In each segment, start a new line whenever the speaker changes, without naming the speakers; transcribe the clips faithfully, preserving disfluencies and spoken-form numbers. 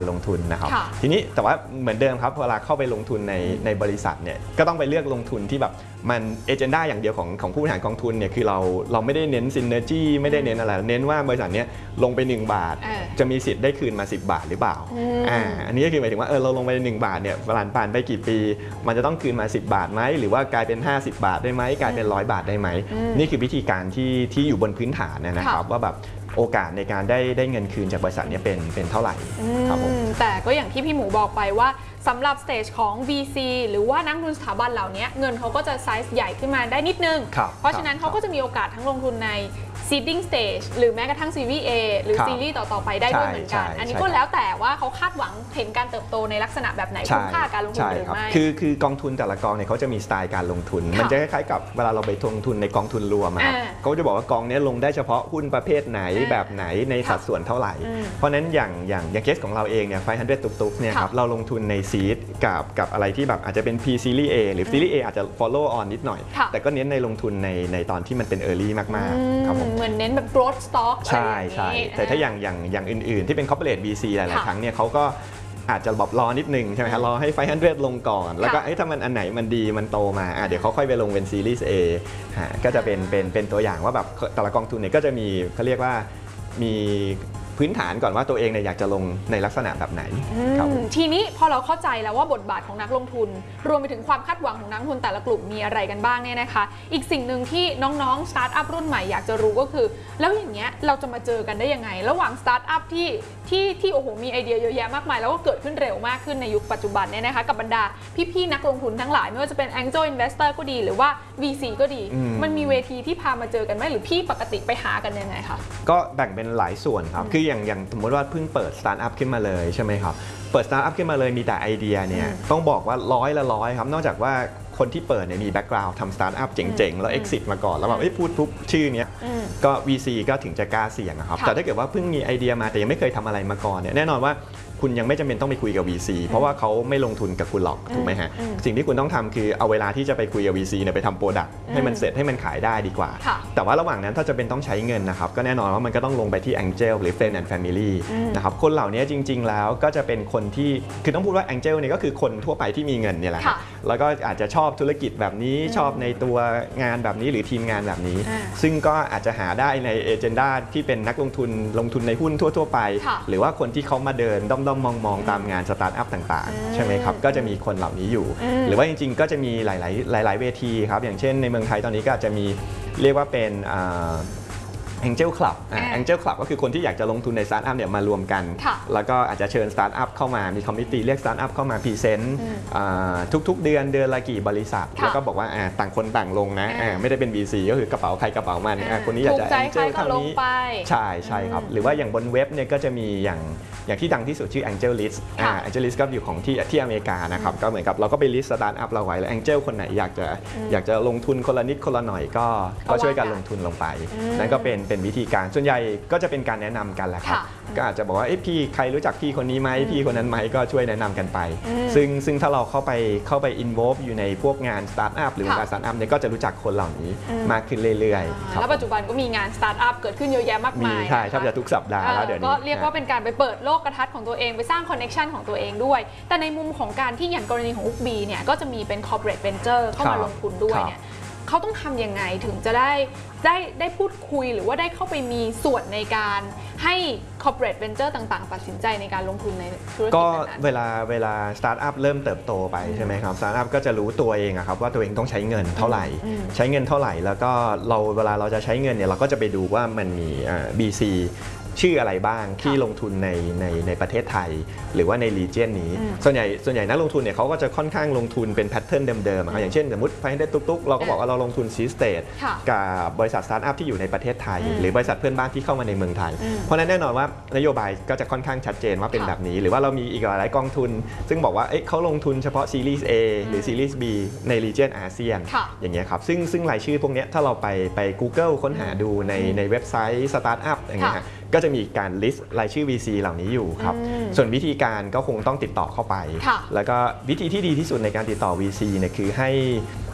ลงทุนนะครับทีนี้แต่ว่าเหมือนเดิมครับเวลาเข้าไปลงทุนในในบริษัทเนี่ยก็ต้องไปเลือกลงทุนที่แบบมันเอเจนดาอย่างเดียวของของผู้บริหารกองทุนเนี่ยคือเราเราไม่ได้เน้นซินเนอร์จีไม่ได้เน้นอะไรเน้นว่าบริษัทเนี้ยลงไปหนึ่งบาทจะมีสิทธิ์ได้คืนมาสิบบาทหรือเปล่าอ่าอันนี้ก็คือหมายถึงว่าเออเราลงไปหนึ่งบาทเนี่ยผ่านผ่านไปกี่ปีมันจะต้องคืนมาสิบบาทไหมหรือว่ากลายเป็นห้าสิบบาทได้ไหมกลายเป็นร้อยบาทได้ไหมนี่คือวิธีการที่ที่อยู่บนพื้นฐานนะครับว่าแบบโอกาสในการได้ได้เงินคืนจากบริษัทนี้เป็นเป็นเท่าไหร่ครับผม
แต่ก็อย่างที่พี่หมูบอกไปว่าสำหรับสเตจของ วี ซี หรือว่านักลงทุนสถาบันเหล่านี้เงินเขาก็จะไซส์ใหญ่ขึ้นมาได้นิดนึงเพราะฉะนั้นเขาก็จะมีโอกาสทั้งลงทุนใน seeding stage หรือแม้กระทั่ง ซีรีส์ A หรือซีรีส์ต่อๆไปได้ด้วยเหมือนกันอันนี้ก็แล้วแต่ว่าเขาคาดหวังเห็นการเติบโตในลักษณะแบบไหนคุ้มค่าการลงทุนหรือไม่
คือคือกองทุนแต่ละกองเนี่ยเขาจะมีสไตล์การลงทุนมันจะคล้ายๆกับเวลาเราไปลงทุนในกองทุนรวมครับเขาจะบอกว่ากองนี้ลงได้เฉพาะหุ้นประเภทไหนแบบไหนในสัดส่วนเท่าไหร่เพราะนั้นอย่างอย่างอย่างเคสของเราเองเนี่ยไฟว์ฮันเดรดตุ๊กๆเนี่ยครับเราลงทุนในซีดกับกับอะไรที่แบบอาจจะเป็น P Series A หรือ Series A อาจจะ follow on นิดหน่อยแต่ก็เน้นในลงทุนในในตอนที่มันเป็น early มากๆครับผม
เหมือนเน้นแบบ growth stock
ใช่ใช่แต่ถ้าอย่างอย่างอย่างอื่นๆที่เป็น corporate บี ซี หลายๆครั้งเนี่ยเขาก็อาจจะแบบรอนิดนึงใช่ไหมครับรอให้ไฟว์ฮันเดรดลงก่อนแล้วก็ถ้ามันอันไหนมันดีมันโตมาเดี๋ยวเขาค่อยไปลงเป็น Series A ก็จะเป็นเป็นเป็นตัวอย่างว่าแบบแต่ละกองทุนเนี่ยก็จะมีเขาเรียกว่ามีพื้นฐานก่อนว่าตัวเองเนี่ยอยากจะลงในลักษณะแบบไหน
ทีนี้พอเราเข้าใจแล้วว่าบทบาทของนักลงทุนรวมไปถึงความคาดหวังของนักลงทุนแต่ละกลุ่มมีอะไรกันบ้างเนี่ยนะคะอีกสิ่งหนึ่งที่น้องๆสตาร์ทอัพรุ่นใหม่อยากจะรู้ก็คือแล้วอย่างเงี้ยเราจะมาเจอกันได้ยังไงระหว่างสตาร์ทอัพที่ที่ที่โอ้โหมีไอเดียเยอะแยะมากมายแล้วก็เกิดขึ้นเร็วมากขึ้นในยุคปัจจุบันเนี่ยนะคะกับบรรดาพี่ๆนักลงทุนทั้งหลายไม่ว่าจะเป็น Angel Investor ก็ดีหรือว่า วี ซี ก็ดีมันมีเวทีที่พามาเจอกันไหมหรือพี่ปกติไปหากันยังไงคะ
ก็แบ่งเป็นหลายส่วนครับคืออย่างอย่างสมมติว่าเพิ่งเปิดสตาร์ทอัพขึ้นมาเลยใช่ไหมครับเปิดสตาร์ทอัพขึ้นมาเลยมีแต่ไอเดียเนี่ยต้องบอกว่าร้อยละร้อยครับนอกจากว่าคนที่เปิดเนี่ยมีแบ็กกราวด์ทำสตาร์ทอัพเจ๋งๆแล้ว exit มาก่อนแล้วแบบพูดปุ๊บชื่อเนี้ยก็ วี ซี ก็ถึงจะกล้าเสี่ยงนะครับแต่ถ้าเกิดว่าเพิ่งมีไอเดียมาแต่ยังไม่เคยทำอะไรมาก่อนเนี่ยแน่นอนว่าคุณยังไม่จำเป็นต้องไปคุยกับ วี ซี เพราะว่าเขาไม่ลงทุนกับคุณหรอกถูกไหมฮะสิ่งที่คุณต้องทำคือเอาเวลาที่จะไปคุยกับ วี ซี เนี่ยไปทำโปรดักต์ให้มันเสร็จให้มันขายได้ดีกว่าแต่ว่าระหว่างนั้นถ้าจะเป็นต้องใช้เงินนะครับก็แน่นอนว่ามันก็ต้องลงไปที่ Angel หรือ Friend and Family นะครับคนเหล่านี้จริงๆแล้วก็จะเป็นคนที่คือต้องพูดว่า Angel เนี่ยก็คือคนทั่วไปที่มีเงินเนี่ยแหละแล้วก็อาจจะชอบธุรกิจแบบนี้ชอบในตัวงานแบบนี้หรือทีมงานแบบนี้ซึ่งก็อาจจะหาได้ในเอเจนดาที่เป็นนักลงทุนลงทุนในหุ้นทั่วๆไปหรือว่าคนที่เขามาเดินด้อมๆมองๆตามงานสตาร์ทอัพต่างๆใช่ไหมครับก็จะมีคนเหล่านี้อยู่หรือว่าจริงๆก็จะมีหลายๆหลายๆเวทีครับอย่างเช่นในเมืองไทยตอนนี้ก็อาจจะมีเรียกว่าเป็นAngel Club Angel Club ก็คือคนที่อยากจะลงทุนในสตาร์ทอัพเนี่ยมารวมกันแล้วก็อาจจะเชิญสตาร์ทอัพเข้ามามีคอมมิตี้เรียกสตาร์ทอัพเข้ามาพรีเซนต์ทุกๆเดือนเดือนละกี่บริษัทแล้วก็บอกว่าต่างคนต่างลงนะไม่ได้เป็น วี ซี ก็คือกระเป๋าใครกระเป๋ามันคนนี้อยากจะ Angel เท่านี้ใช่ใช่ครับหรือว่าอย่างบนเว็บเนี่ยก็จะมีอย่างอย่างที่ดังที่สุดชื่อ Angel List Angel List ก็อยู่ของที่ที่อเมริกานะครับก็เหมือนกับเราก็ไปลิสต์สตาร์ทอัพเราไว้แล้ว Angel คนไหนอยากจะอยากจะลงทุนคนละนิดคนละหน่อยก็ก็ช่วยกันลงทุนลงไปนั่นก็เป็นเป็นวิธีการส่วนใหญ่ก็จะเป็นการแนะนำกันแหละครับก็อาจจะบอกว่าพี่ใครรู้จักพี่คนนี้ไหมพี่คนนั้นไหมก็ช่วยแนะนำกันไปซึ่งซึ่งถ้าเราเข้าไปเข้าไป involve อยู่ในพวกงานสตาร์ทอัพหรือการสตาร์ทอัพเนี่ยก็จะรู้จักคนเหล่านี้มากขึ้นเรื่อยๆ
แล้วปัจจุบันก็มีงานสตาร์ทอัพเกิดขึ้นเยอะแยะมากมาย
ใช่แทบจะทุกสัปดาห์แล้วเดี๋ยวนี้
ก็เรียกว่าเป็นการไปเปิดโลกทัศน์ของตัวเองไปสร้างคอนเนคชันของตัวเองด้วยแต่ในมุมของการที่อย่างกรณีของอุ๊กบีเนี่ยก็จะมีเป็น corporate venture เข้ามาลงทุนด้วยเนี่ยเขาต้องทำยังไงถึงจะได้ได้ได้พูดคุยหรือว่าได้เข้าไปมีส่วนในการให้ corporate venture ต่างๆตัดสินใจในการลงทุนในธุรกิจนั้น
ก็เวลาเวลา startup เริ่มเติบโตไปใช่ไหมครับ startup ก็จะรู้ตัวเองครับว่าตัวเองต้องใช้เงินเท่าไหร่ใช้เงินเท่าไหร่แล้วก็เราเวลาเราจะใช้เงินเนี่ยเราก็จะไปดูว่ามันมี บี ซี ชื่ออะไรบ้างที่ลงทุนในในในประเทศไทยหรือว่าในรีเจียนนี้ส่วนใหญ่ส่วนใหญ่นักลงทุนเนี่ยเขาก็จะค่อนข้างลงทุนเป็นแพทเทิร์นเดิมๆอย่างเช่นสมมติไฟได้ตุ๊กๆเราก็บอกว่าเราลงทุนซีสเตทกับบริษัทสตาร์ทอัพที่อยู่ในประเทศไทยหรือบริษัทเพื่อนบ้านที่เข้ามาในเมืองไทยเพราะนั้นแน่นอนว่านโยบายก็จะค่อนข้างชัดเจนว่าเป็นแบบนี้หรือว่าเรามีอีกหลายกองทุนซึ่งบอกว่าเขาลงทุนเฉพาะซีรีส์ A หรือซีรีส์ B ในรีเจียนอาเซียนอย่างเงี้ยครับซึ่งซึ่งรายชื่อพวกนี้ถ้าเราไปไป Google ค้นหาดูในในเว็บไซต์สตาร์ทอัพอย่างเงี้ยก็จะมีการ list รายชื่อ วี ซี เหล่านี้อยู่ครับส่วนวิธีการก็คงต้องติดต่อเข้าไปแล้วก็วิธีที่ดีที่สุดในการติดต่อ วี ซี เนี่ยคือให้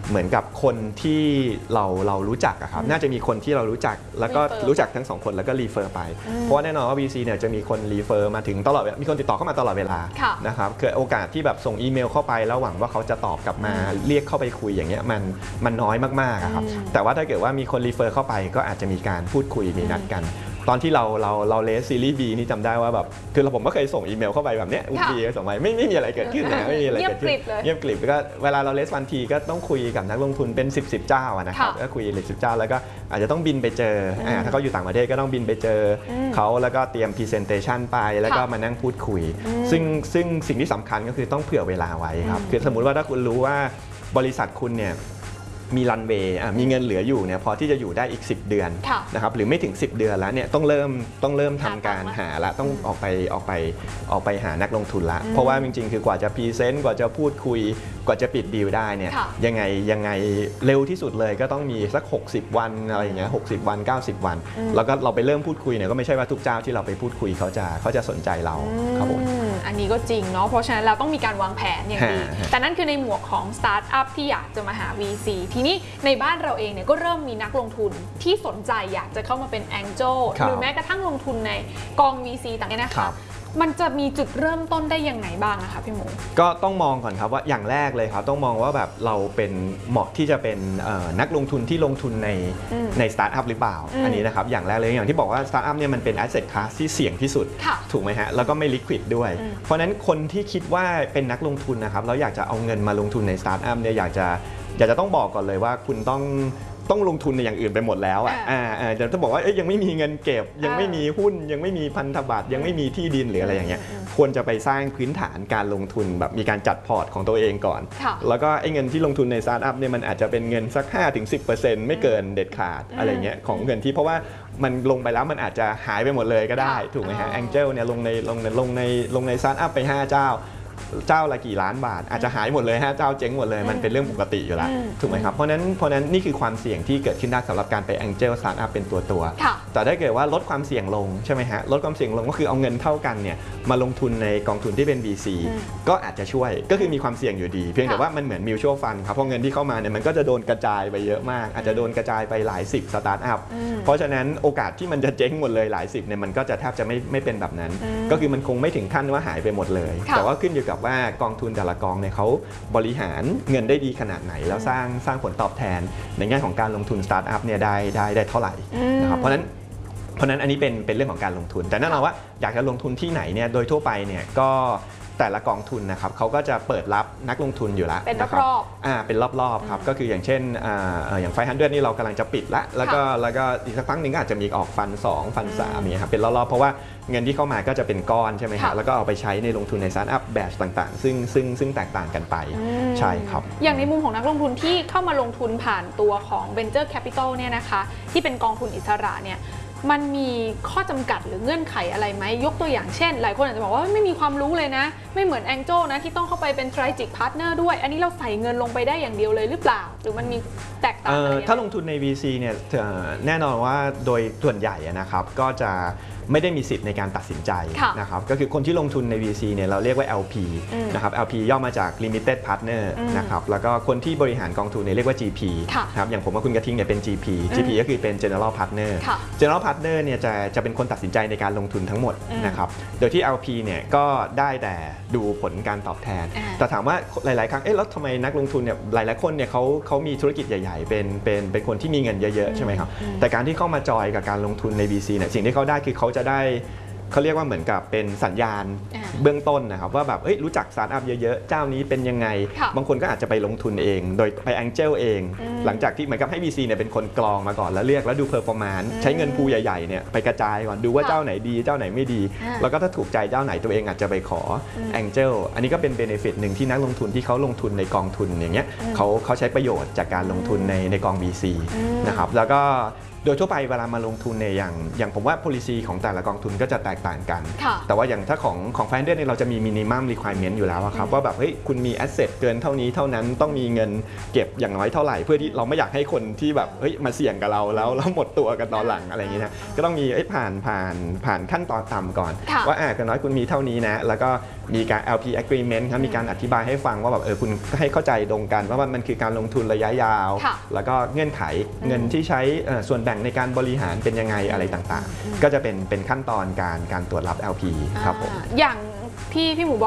เหมือนกับคนที่เราเรารู้จักอะครับน่าจะมีคนที่เรารู้จักแล้วก็รู้จักทั้งสองคนแล้วก็รีเฟอร์ไปเพราะว่าแน่นอนว่า วี ซี เนี่ยจะมีคนรีเฟอร์มาถึงตลอดมีคนติดต่อเข้ามาตลอดเวลานะครับคือโอกาสที่แบบส่งอีเมลเข้าไปแล้วหวังว่าเขาจะตอบกลับมาเรียกเข้าไปคุยอย่างเงี้ยมันมันน้อยมากๆครับแต่ว่าถ้าเกิดว่ามีคนรีเฟอร์เข้าไปก็อาจจะมีการพูดคุยมีนัดกันตอนที่เราเราเราเลสซีรีส์ B นี่จำได้ว่าแบบคือเราผมก็เคยส่งอีเมลเข้าไปแบบเนี้ยอุบีส่งไปไม่ไม่มีอะไรเกิดขึ้นนะไม่มีอะไรเกิดขึ้นเงียบกริบแล้วก็เวลาเราเลสวันทีก็ต้องคุยกับนักลงทุนเป็นสิบ สิบเจ้านะครับก็คุยเลยสิบเจ้าแล้วก็อาจจะต้องบินไปเจออ่าถ้าเขาอยู่ต่างประเทศก็ต้องบินไปเจอเขาแล้วก็เตรียมพรีเซนเตชันไปแล้วก็มานั่งพูดคุยซึ่งซึ่งสิ่งที่สำคัญก็คือต้องเผื่อเวลาไว้ครับคือสมมุติว่าถ้าคุณรู้ว่าบริษัทคุณเนี่ยมีรันเวย์มีเงินเหลืออยู่เนี่ยพอที่จะอยู่ได้อีกสิบเดือนนะครับหรือไม่ถึงสิบเดือนแล้วเนี่ยต้องเริ่มต้องเริ่มทำการหาละต้องออกไปออกไปออกไปหานักลงทุนละเพราะว่าจริงๆคือกว่าจะพรีเซนต์กว่าจะพูดคุยกว่าจะปิดดีลได้เนี่ยยังไงยังไงเร็วที่สุดเลยก็ต้องมีสักหกสิบวันอะไรอย่างเงี้ยหกสิบวันเก้าสิบวันแล้วก็เราไปเริ่มพูดคุยเนี่ยก็ไม่ใช่ว่าทุกเจ้าที่เราไปพูดคุยเขาจะเขาจะสนใจเราครับผม
อันนี้ก็จริงเนาะเพราะฉะนั้นเราต้องมีการวางแผนอย่างดีแต่นั่นคือในหมวกของสตาร์ทอัพที่อยากจะมาหา วี ซี ทีนี้ในบ้านเราเองเนี่ยก็เริ่มมีนักลงทุนที่สนใจอยากจะเข้ามาเป็น Angel หรือแม้กระทั่งลงทุนในกอง วี ซี ต่างๆนะคะมันจะมีจุดเริ่มต้นได้ยังไงบ้างนะคะพี่หมู
ก็ต้องมองก่อนครับว่าอย่างแรกเลยครับต้องมองว่าแบบเราเป็นเหมาะที่จะเป็นนักลงทุนที่ลงทุนในในสตาร์ทอัพหรือเปล่าอันนี้นะครับอย่างแรกเลยอย่างที่บอกว่าสตาร์ทอัพเนี่ยมันเป็นแอสเซทคลาสที่เสี่ยงที่สุดถูกไหมฮะแล้วก็ไม่ลิควิดด้วยเพราะนั้นคนที่คิดว่าเป็นนักลงทุนนะครับแล้วอยากจะเอาเงินมาลงทุนในสตาร์ทอัพเนี่ยอยากจะอยากจะต้องบอกก่อนเลยว่าคุณต้องต้องลงทุนในอย่างอื่นไปหมดแล้วอ่ะอ่าอ่าจะต้องบอกว่าเอ้ยยังไม่มีเงินเก็บยังไม่มีหุ้นยังไม่มีพันธบัตรยังไม่มีที่ดินหรืออะไรอย่างเงี้ยควรจะไปสร้างพื้นฐานการลงทุนแบบมีการจัดพอร์ตของตัวเองก่อนแล้วก็ไอ้เงินที่ลงทุนในสตาร์ทอัพเนี่ยมันอาจจะเป็นเงินสัก ห้าถึงสิบเปอร์เซ็นต์ ไม่เกินเด็ดขาดอะไรเงี้ยของเงินที่เพราะว่ามันลงไปแล้วมันอาจจะหายไปหมดเลยก็ได้ถูกไหมฮะ Angel เนี่ยลงในลงในลงในลงในสตาร์ทอัพไปห้าเจ้าเจ้าละกี่ล้านบาทอาจจะหายหมดเลยฮะเจ้าเจ๊งหมดเลยมันเป็นเรื่องปกติอยู่แล้วถูกไหมครับเพราะนั้นเพราะนั้นนี่คือความเสี่ยงที่เกิดขึ้นได้สำหรับการไป Angel Startup เป็นตัวตัวแต่ถ้าเกิดว่าลดความเสี่ยงลงใช่ไหมฮะลดความเสี่ยงลงก็คือเอาเงินเท่ากันเนี่ยมาลงทุนในกองทุนที่เป็น วี ซี ก็อาจจะช่วยก็คือมีความเสี่ยงอยู่ดีเพียงแต่ว่ามันเหมือน Mutual Fund ครับเพราะเงินที่เข้ามาเนี่ยมันก็จะโดนกระจายไปเยอะมากอาจจะโดนกระจายไปหลายสิบสตาร์ทอัพเพราะฉะนั้นโอกาสที่มันจะเจ๊งหมดเลยหลายสิบเนี่ยมันก็จะแทบจะไม่ไม่เป็นแบบนั้นก็คือมันคงไม่ถึงขั้นว่าหายไปหมดเลยแต่ว่าขึ้นอยู่กับว่ากองทุนแต่ละกองเนี่ยเขาบริหารเงินได้ดีขนาดไหนแล้วสร้างสร้างผลตอบแทนในแง่ของการลงทุนสตาร์ทอัพเนี่ยได้ได้ได้เท่าไหร่นะครับเพราะนั้นเพราะนั้นอันนี้เป็นเป็นเรื่องของการลงทุนแต่แน่นอนว่าอยากจะลงทุนที่ไหนเนี่ยโดยทั่วไปเนี่ยก็แต่ละกองทุนนะครับเขาก็จะเปิดรับนักลงทุนอยู่แล้ว
เป็นรอบๆ
อ่าเป็นรอบๆครับก็คืออย่างเช่นอ่าอย่างไฟฮันเดอร์นี่เรากำลังจะปิดละแล้วก็แล้วก็อีกสักครั้งหนึ่งก็อาจจะมีออกฟันสองฟันสามเนี่ยครับเป็นรอบๆเพราะว่าเงินที่เข้ามาก็จะเป็นก้อนใช่ไหมฮะแล้วก็เอาไปใช้ในลงทุนในสตาร์ทอัพแบบต่างๆซึ่งซึ่งซึ่งแตกต่างกันไปใช่ครับ
อย่างในมุมของนักลงทุนที่เข้ามาลงทุนผ่านตัวของ Venture Capital เนี่ยนะคะที่เป็นกองทุนอิสระเนี่ยมันมีข้อจำกัดหรือเงื่อนไขอะไรไหมยกตัวอย่างเช่นหลายคนอาจจะบอกว่าไม่มีความรู้เลยนะไม่เหมือน Angel นะที่ต้องเข้าไปเป็น Strategic Partner ด้วยอันนี้เราใส่เงินลงไปได้อย่างเดียวเลยหรือเปล่าหรือมันมีแตกต่างอะไร
ถ้าลงทุนใน วี ซี เนี่ยแน่นอนว่าโดยส่วนใหญ่นะครับก็จะไม่ได้มีสิทธิ์ในการตัดสินใจนะครับก็คือคนที่ลงทุนใน วี ซี เนี่ยเราเรียกว่า แอล พี นะครับ แอล พี ย่อมาจาก Limited Partner นะครับแล้วก็คนที่บริหารกองทุนเนี่ยเรียกว่า จี พี นะครับอย่างผมกับคุณกระทิงเนี่ยเป็น จี พี จี พี ก็คือเป็น General Partner General Partner เนี่ยจะจะเป็นคนตัดสินใจในการลงทุนทั้งหมดนะครับโดยที่ แอล พี เนี่ยก็ได้แต่ดูผลการตอบแทนแต่ถามว่าหลายๆครั้งเอ๊ะแล้วทำไมนักลงทุนเนี่ยหลายๆคนเนี่ยเขาเขามีธุรกิจใหญ่ๆเป็นเป็นเป็นคนที่มีเงินเยอะๆใช่ไหมครับแต่การที่เข้ามาจอยกับการลงทุนใน วี ซี เนี่ยสิ่งที่เขาได้คือเขาจะได้เขาเรียกว่าเหมือนกับเป็นสัญญาณเบื้องต้นนะครับว่าแบบเอ้ยรู้จักสตาร์ทอัพเยอะๆเจ้านี้เป็นยังไงบางคนก็อาจจะไปลงทุนเองโดยไป Angel เองหลังจากที่เหมือนกับให้ วี ซี เนี่ยเป็นคนกรองมาก่อนแล้วเลือกแล้วดู performance ใช้เงินพูใหญ่ๆเนี่ยไปกระจายก่อนดูว่าเจ้าไหนดีเจ้าไหนไม่ดีแล้วก็ถ้าถูกใจเจ้าไหนตัวเองอาจจะไปขอ Angel อันนี้ก็เป็น benefit หนึ่งที่นักลงทุนที่เขาลงทุนในกองทุนอย่างเงี้ยเขาเขาใช้ประโยชน์จากการลงทุนในในกอง วี ซี นะครับแล้วก็โดยทั่วไปเวลามาลงทุนเนี่ยอย่างอย่างผมว่า policy ของแต่ละกองทุนก็จะแตกต่างกันแต่ว่าอย่างถ้าของของ Founder standard เนี่ยเราจะมี minimum requirement อยู่แล้วครับว่าแบบเฮ้ยคุณมี asset เกินเท่านี้เท่านั้นต้องมีเงินเก็บอย่างน้อยเท่าไหร่เพื่อที่เราไม่อยากให้คนที่แบบเฮ้ยมาเสี่ยงกับเราแล้วแล้วหมดตัวกันตอนหลังอะไรอย่างเงี้ยนะก็ต้องมีผ่านผ่านผ่านขั้นตอนต่ำก่อนว่าอ่ะอย่างน้อยคุณมีเท่านี้นะแล้วก็มีการ แอล พี agreement ครับมีการอธิบายให้ฟังว่าแบบเออคุณให้เข้าใจตรงกันว่ามันคือการลงทุนระยะยาวแล้วก็เงื่อนไขเงินที่ใช้ส่วนแบ่งในการบริหารเป็นยังไงอะไรต่างๆก็จะเป็นเป็นขั้นตอนการการตรวจรับ แอล พี ครับผม
อย่างที่พี่หมู